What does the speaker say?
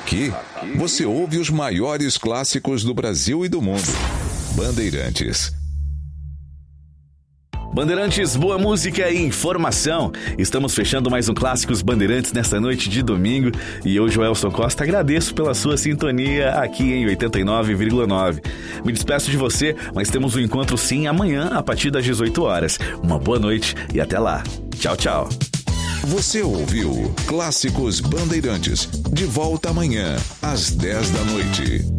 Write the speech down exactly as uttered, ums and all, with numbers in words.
Aqui você ouve os maiores clássicos do Brasil e do mundo. Bandeirantes. Bandeirantes, boa música e informação. Estamos fechando mais um Clássicos Bandeirantes nesta noite de domingo. E eu, Joelson Costa, agradeço pela sua sintonia aqui em oitenta e nove vírgula nove. Me despeço de você, mas temos um encontro sim amanhã a partir das dezoito horas. Uma boa noite e até lá. Tchau, tchau. Você ouviu Clássicos Bandeirantes. De volta amanhã, às dez da noite.